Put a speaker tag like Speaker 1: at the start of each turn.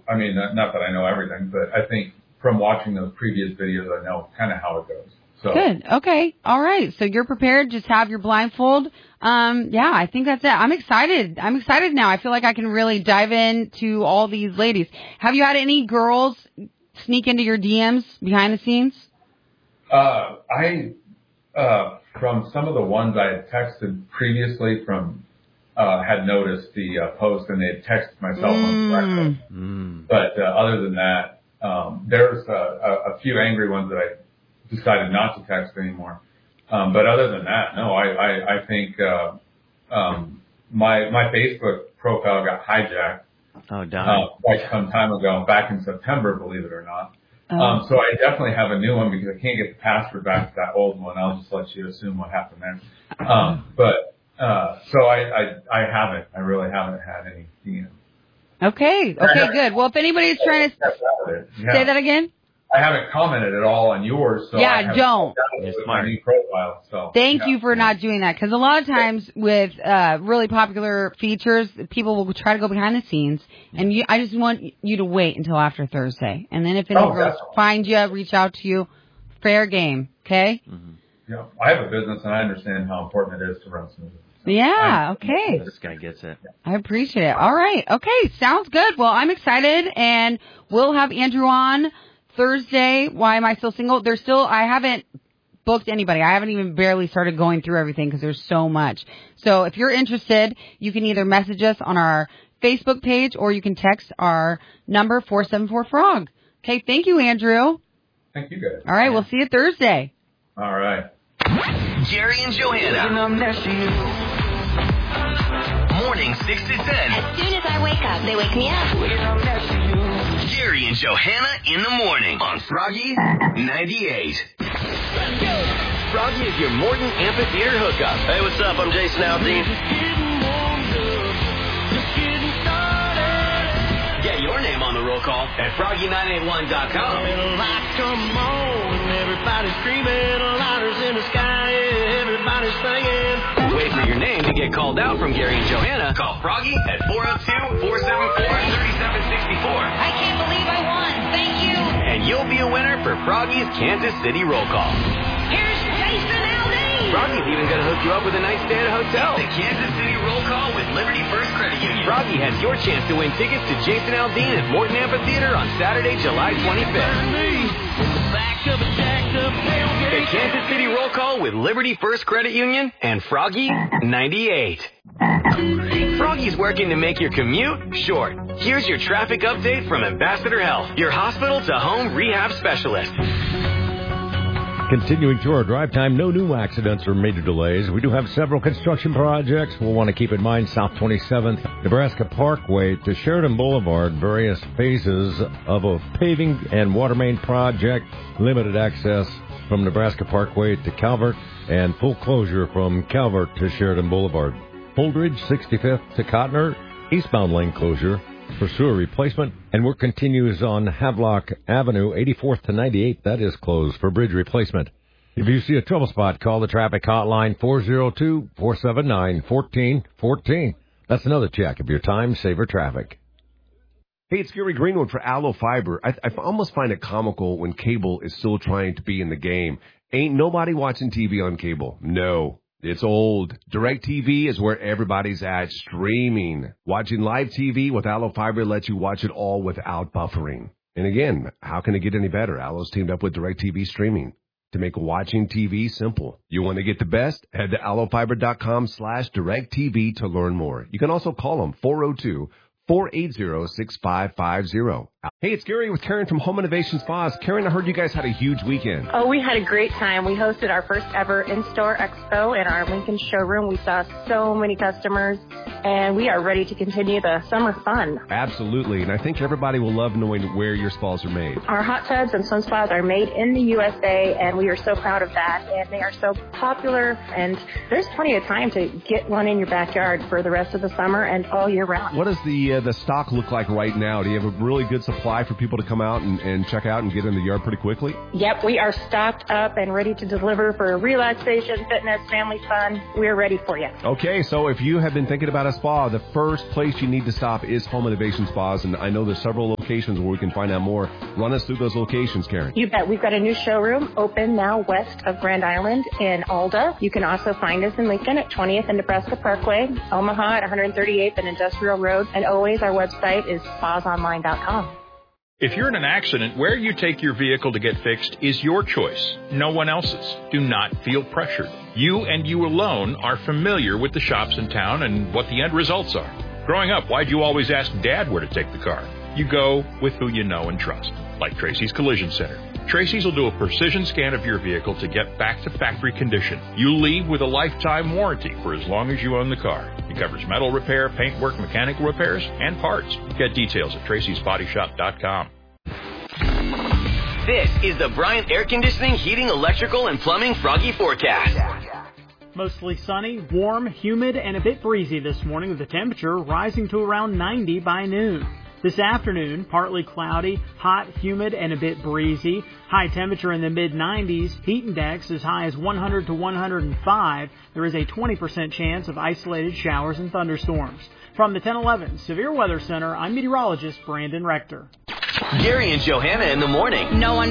Speaker 1: I mean, not that I know everything, but I think from watching those previous videos, I know kind of how it goes. So.
Speaker 2: Good. Okay. All right. So you're prepared. Just have your blindfold. Yeah, I think that's it. I'm excited. I'm excited now. I feel like I can really dive into all these ladies. Have you had any girls sneak into your DMs behind the scenes?
Speaker 1: From some of the ones I had texted previously had noticed the post and they had texted my cell phone directly. But other than that, there's a few angry ones that I decided not to text anymore. But other than that, no, I think my Facebook profile got hijacked.
Speaker 3: Oh, darn.
Speaker 1: Quite some time ago, back in September, believe it or not. So I definitely have a new one because I can't get the password back to that old one. I'll just let you assume what happened there. So I haven't. I really haven't had any DMs.
Speaker 2: Okay, good. Well, if anybody's trying to say that again.
Speaker 1: I haven't commented at all on yours, so
Speaker 2: yeah, don't.
Speaker 1: With my new profile, so
Speaker 2: thank you for not doing that, because a lot of times with really popular features, people will try to go behind the scenes, and I just want you to wait until after Thursday, and then if any girls find you, reach out to you, fair game, okay?
Speaker 1: Mm-hmm. Yeah, I have a business, and I understand how important it is to run smoothly.
Speaker 2: Yeah, okay.
Speaker 3: This guy gets it.
Speaker 2: I appreciate it. All right, okay, sounds good. Well, I'm excited, and we'll have Andrew on Thursday. Why am I still single? I haven't booked anybody. I haven't even barely started going through everything because there's so much. So if you're interested, you can either message us on our Facebook page or you can text our number 474-FROG. Okay, thank you, Andrew.
Speaker 1: Thank you, guys.
Speaker 2: All right, we'll see you Thursday.
Speaker 1: All right.
Speaker 4: Jerry and Johanna. Morning 6 to 10.
Speaker 5: As soon as I wake up, they wake me up.
Speaker 4: Jerry and Johanna in the morning on Froggy 98. Froggy is your Morton Amphitheater hookup. Hey, what's up? I'm Jason Aldean. Get your name on the roll call at froggy981.com.
Speaker 6: Come on, everybody's screaming, lighters in the sky, everybody's singing.
Speaker 4: Wait for your name to get called out from Gary and Johanna. Call Froggy at 402-474-3764.
Speaker 5: I can't believe I won. Thank you.
Speaker 4: And you'll be a winner for Froggy's Kansas City roll call.
Speaker 5: Here's Jason Aldean.
Speaker 4: Froggy's even going to hook you up with a nice stay at a hotel. The Kansas City roll call with Liberty First Credit Union. Froggy has your chance to win tickets to Jason Aldean at Morton Amphitheater on Saturday, July 25th. The Kansas City roll call with Liberty First Credit Union and Froggy 98. Froggy's working to make your commute short. Here's your traffic update from Ambassador Health, your hospital to home rehab specialist.
Speaker 7: Continuing through our drive time, no new accidents or major delays. We do have several construction projects. We'll want to keep in mind South 27th, Nebraska Parkway to Sheridan Boulevard, various phases of a paving and water main project, limited access from Nebraska Parkway to Calvert, and full closure from Calvert to Sheridan Boulevard. Holdridge, 65th to Cotner, eastbound lane closure for sewer replacement, and work continues on Havelock Avenue, 84th to 98th. That is closed for bridge replacement. If you see a trouble spot, call the traffic hotline 402-479-1414. That's another check of your time saver traffic.
Speaker 8: Hey, it's Gary Greenwood for Allo Fiber. I almost find it comical when cable is still trying to be in the game. Ain't nobody watching TV on cable. No. It's old. DirecTV is where everybody's at, streaming. Watching live TV with Allo Fiber lets you watch it all without buffering. And again, how can it get any better? Allo's teamed up with DirecTV Streaming to make watching TV simple. You want to get the best? Head to allofiber.com/DirecTV to learn more. You can also call them 402-480-6550. Hey, it's Gary with Karen from Home Innovation Spas. Karen, I heard you guys had a huge weekend.
Speaker 9: Oh, we had a great time. We hosted our first ever in-store expo in our Lincoln showroom. We saw so many customers, and we are ready to continue the summer fun.
Speaker 8: Absolutely, and I think everybody will love knowing where your spas are made.
Speaker 9: Our hot tubs and sun spas are made in the USA, and we are so proud of that, and they are so popular, and there's plenty of time to get one in your backyard for the rest of the summer and all year round.
Speaker 8: What does the stock look like right now? Do you have a really good supply for people to come out and check out and get in the yard pretty quickly?
Speaker 9: Yep, we are stocked up and ready to deliver for relaxation, fitness, family fun. We're ready for you.
Speaker 8: Okay, so if you have been thinking about a spa, the first place you need to stop is Home Innovation Spas, and I know there's several locations locations where we can find out more. Run us through those locations, Karen.
Speaker 9: You bet. We've got a new showroom open now west of Grand Island in Alda. You can also find us in Lincoln at 20th and Nebraska Parkway, Omaha at 138th and Industrial Road, and always our website is spasonline.com.
Speaker 3: If you're in an accident, where you take your vehicle to get fixed is your choice, no one else's. Do not feel pressured. You and you alone are familiar with the shops in town and what the end results are. Growing up, why'd you always ask Dad where to take the car? You go with who you know and trust, like Tracy's Collision Center. Tracy's will do a precision scan of your vehicle to get back to factory condition. You leave with a lifetime warranty for as long as you own the car. It covers metal repair, paintwork, mechanical repairs, and parts. Get details at tracysbodyshop.com.
Speaker 4: This is the Bryant Air Conditioning, Heating, Electrical, and Plumbing Froggy Forecast.
Speaker 10: Mostly sunny, warm, humid, and a bit breezy this morning with the temperature rising to around 90 by noon. This afternoon, partly cloudy, hot, humid, and a bit breezy. High temperature in the mid-90s. Heat index as high as 100 to 105. There is a 20% chance of isolated showers and thunderstorms. From the 1011 Severe Weather Center, I'm meteorologist Brandon Rector.
Speaker 4: Gary and Johanna in the morning.
Speaker 2: No one